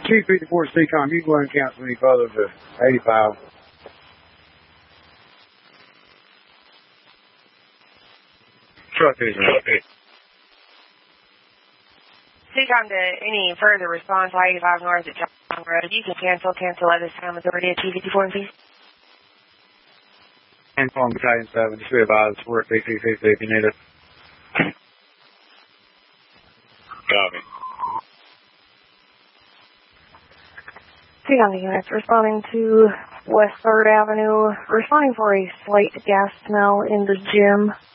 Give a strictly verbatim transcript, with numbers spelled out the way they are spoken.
Chief fifty-four C COM, you go ahead and cancel any further to eighty-five. Truck is right. C COM to any further response, I eighty-five North at John Road. You can cancel, cancel at this time. Authority at Chief fifty-four and P. Inform Battalion seven, just be advised, we're at B C C C if you need it. Copy. C COM units responding to West third Avenue, responding for a slight gas smell in the gym.